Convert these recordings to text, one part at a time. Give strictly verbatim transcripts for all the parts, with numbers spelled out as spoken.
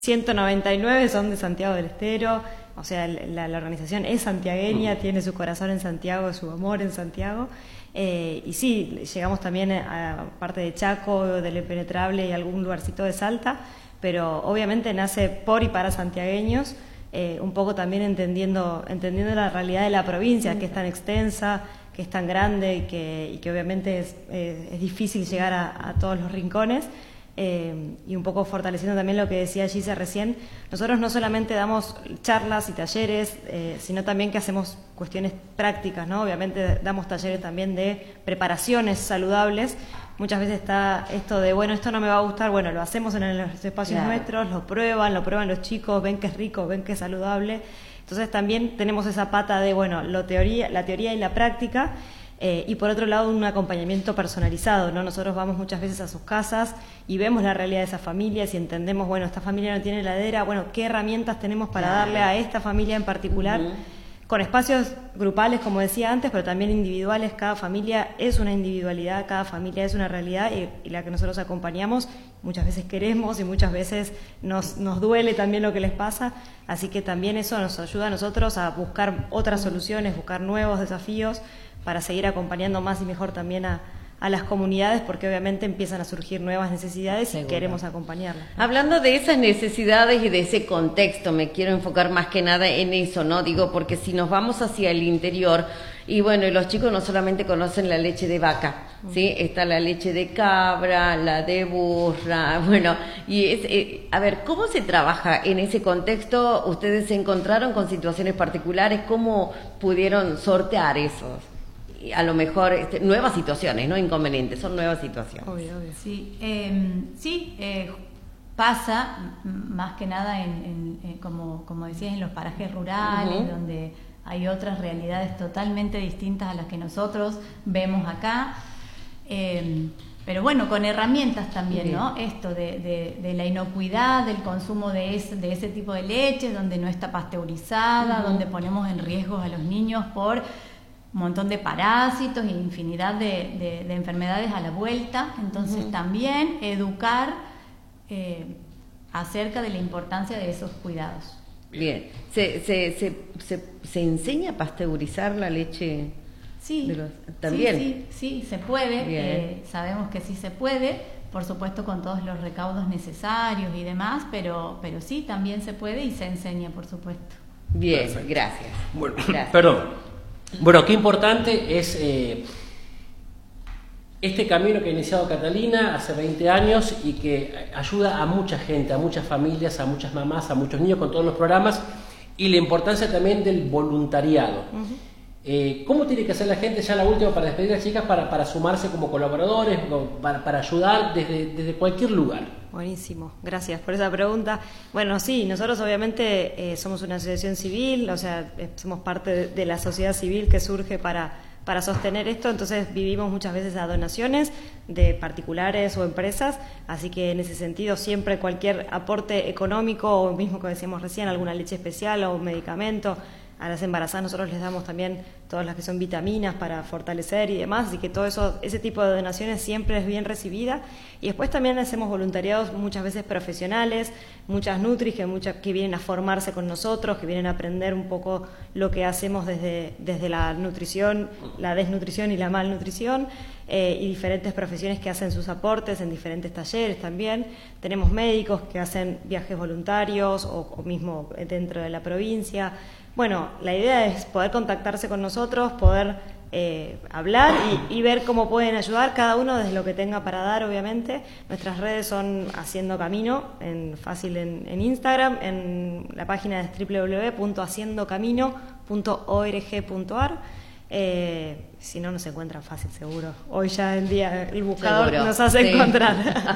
ciento noventa y nueve son de Santiago del Estero, o sea, la, la organización es santiagueña, tiene su corazón en Santiago, su amor en Santiago. Eh, y sí, llegamos también a parte de Chaco, del Impenetrable y algún lugarcito de Salta, pero obviamente nace por y para santiagueños, eh, un poco también entendiendo, entendiendo la realidad de la provincia, que es tan extensa, que es tan grande y que, y que obviamente es, eh, es difícil llegar a, a todos los rincones. Eh, y un poco fortaleciendo también lo que decía Gise recién, nosotros no solamente damos charlas y talleres, eh, sino también que hacemos cuestiones prácticas, ¿no? Obviamente damos talleres también de preparaciones saludables. Muchas veces está esto de, bueno, esto no me va a gustar, bueno, lo hacemos en los espacios claro. nuestros, lo prueban, lo prueban los chicos, ven que es rico, ven que es saludable. Entonces también tenemos esa pata de, bueno, lo teoría, la teoría y la práctica. Eh, y por otro lado, un acompañamiento personalizado, ¿no? Nosotros vamos muchas veces a sus casas y vemos la realidad de esas familias y entendemos, bueno, esta familia no tiene heladera, bueno, ¿qué herramientas tenemos para darle a esta familia en particular? Uh-huh. Con espacios grupales, como decía antes, pero también individuales. Cada familia es una individualidad, cada familia es una realidad y, y la que nosotros acompañamos muchas veces queremos y muchas veces nos, nos duele también lo que les pasa. Así que también eso nos ayuda a nosotros a buscar otras soluciones, buscar nuevos desafíos, para seguir acompañando más y mejor también a, a las comunidades, porque obviamente empiezan a surgir nuevas necesidades Seguro. Y queremos acompañarlas. Hablando de esas necesidades y de ese contexto, me quiero enfocar más que nada en eso, ¿no? Digo, porque si nos vamos hacia el interior, y bueno, y los chicos no solamente conocen la leche de vaca, ¿sí? Está la leche de cabra, la de burra, bueno, y es, eh, a ver, ¿cómo se trabaja en ese contexto? ¿Ustedes se encontraron con situaciones particulares? ¿Cómo pudieron sortear esos? A lo mejor este, nuevas situaciones, no inconvenientes, son nuevas situaciones. Obvio, obvio. Sí, eh, sí eh, pasa más que nada en, en, en como, como decías, en los parajes rurales, uh-huh. donde hay otras realidades totalmente distintas a las que nosotros vemos acá. Eh, pero bueno, con herramientas también, uh-huh. ¿no? Esto de, de, de la inocuidad del consumo de ese, de ese tipo de leche, donde no está pasteurizada, uh-huh. donde ponemos en riesgo a los niños por un montón de parásitos e infinidad de, de, de enfermedades a la vuelta. Entonces uh-huh. también educar eh, acerca de la importancia de esos cuidados. Bien, ¿se, se, se, se, se enseña a pasteurizar la leche? Sí, de los, ¿también? sí, sí, sí, se puede, eh, sabemos que sí se puede, por supuesto con todos los recaudos necesarios y demás, pero, pero sí, también se puede y se enseña, por supuesto. Bien, Perfecto. gracias. Bueno, gracias. Perdón. Bueno, qué importante es eh, este camino que ha iniciado Catalina hace veinte años y que ayuda a mucha gente, a muchas familias, a muchas mamás, a muchos niños con todos los programas, y la importancia también del voluntariado. Uh-huh. Eh, ¿Cómo tiene que hacer la gente, ya la última, para despedir a las chicas, para, para sumarse como colaboradores, para, para ayudar desde, desde cualquier lugar? Buenísimo, gracias por esa pregunta. Bueno, sí, nosotros obviamente eh, somos una asociación civil, o sea, eh, somos parte de, de la sociedad civil que surge para, para sostener esto, entonces vivimos muchas veces a donaciones de particulares o empresas, así que en ese sentido siempre cualquier aporte económico, o mismo que decíamos recién, alguna leche especial o un medicamento. A las embarazadas nosotros les damos también todas las que son vitaminas para fortalecer y demás, así que todo eso, ese tipo de donaciones siempre es bien recibida. Y después también hacemos voluntariados muchas veces profesionales, muchas nutris que, muchas, que vienen a formarse con nosotros, que vienen a aprender un poco lo que hacemos desde, desde la nutrición, la desnutrición y la malnutrición, eh, y diferentes profesiones que hacen sus aportes en diferentes talleres también. Tenemos médicos que hacen viajes voluntarios o, o mismo dentro de la provincia. Bueno, la idea es poder contactarse con nosotros, poder eh, hablar y, y ver cómo pueden ayudar, cada uno desde lo que tenga para dar, obviamente. Nuestras redes son Haciendo Camino, en, fácil en, en Instagram, en la página es doble u doble u doble u punto haciendo camino punto org punto a r. Eh, si no, nos encuentran fácil, seguro. Hoy ya en día el buscador seguro. Nos hace sí. encontrar.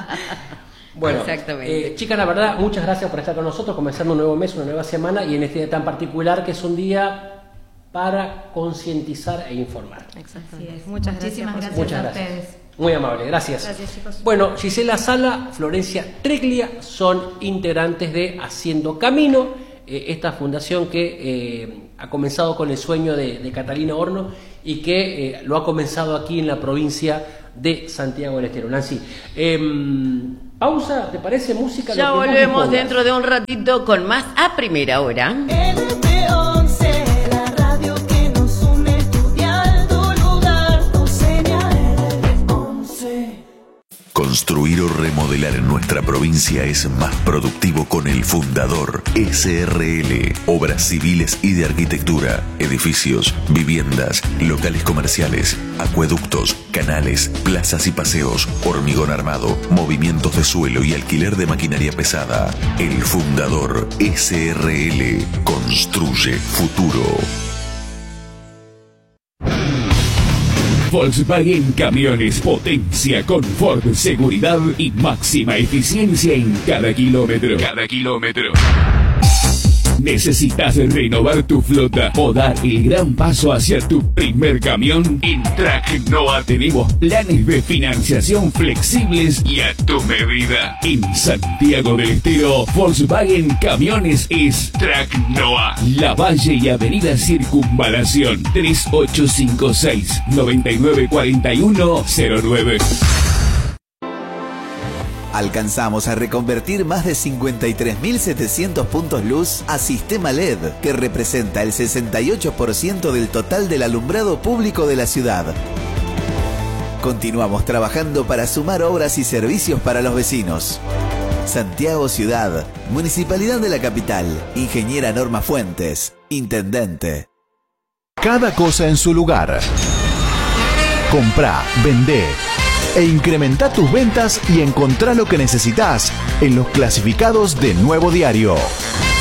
Bueno, eh, chicas, la verdad, muchas gracias por estar con nosotros, comenzando un nuevo mes, una nueva semana, y en este día tan particular que es un día para concientizar e informar. Exactamente. Muchas Muchísimas gracias, gracias, muchas a gracias. ustedes. Muy amable, gracias. Gracias, chicos. Bueno, Gisela Sala, Florencia Treglia son integrantes de Haciendo Camino, eh, esta fundación que eh, ha comenzado con el sueño de, de Catalina Horno y que eh, lo ha comenzado aquí en la provincia de Santiago del Estero. Nancy, eh, Pausa, ¿te parece música? Ya Lo que vos volvemos dispongas. dentro de un ratito con más a primera hora. L P once, la radio que nos une, tu dial, tu lugar, tu señal. L P once. Construir o remodelar en nuestra provincia es más productivo con El Fundador S R L. Obras civiles y de arquitectura, edificios, viviendas, locales comerciales, acueductos, canales, plazas y paseos, hormigón armado, movimientos de suelo y alquiler de maquinaria pesada. El Fundador S R L construye futuro. Volkswagen Camiones, potencia, confort, seguridad y máxima eficiencia en cada kilómetro. Cada kilómetro. ¿Necesitas renovar tu flota o dar el gran paso hacia tu primer camión? En Tracnoa tenemos planes de financiación flexibles y a tu medida. En Santiago del Estero, Volkswagen Camiones es Tracnoa. La Valle y Avenida Circunvalación, tres ocho cinco seis, nueve nueve cuatro uno cero nueve. Alcanzamos a reconvertir más de cincuenta y tres mil setecientos puntos luz a sistema L E D, que representa el sesenta y ocho por ciento del total del alumbrado público de la ciudad. Continuamos trabajando para sumar obras y servicios para los vecinos. Santiago Ciudad, Municipalidad de la Capital, Ingeniera Norma Fuentes, Intendente. Cada cosa en su lugar. Comprá, vendé e incrementa tus ventas y encontrá lo que necesitas en los clasificados de Nuevo Diario.